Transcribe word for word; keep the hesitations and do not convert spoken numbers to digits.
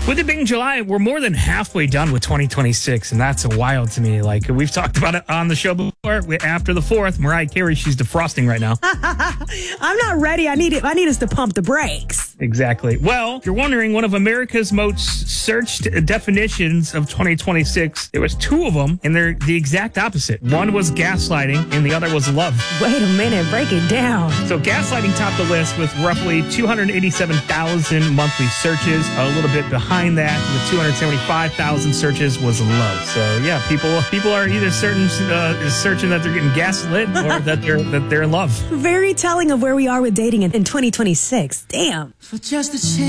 With it being July, we're more than halfway done with twenty twenty-six, and that's wild to me. Like, we've talked about it on the show before. After the fourth, Mariah Carey, she's defrosting right now. I'm not ready. I need it. I need us to pump the brakes. Exactly. Well, if you're wondering, one of America's most searched definitions of twenty twenty-six, there was two of them, and they're the exact opposite. One was gaslighting, and the other was love. Wait a minute. Break it down. So gaslighting topped the list with roughly two hundred eighty-seven thousand monthly searches. A little bit behind that, with two hundred seventy-five thousand searches, was love. So yeah, people people are either certain uh, searching that they're getting gaslit or that they're that they're in love. Very telling of where we are with dating in, in twenty twenty-six. Damn. For just a chance.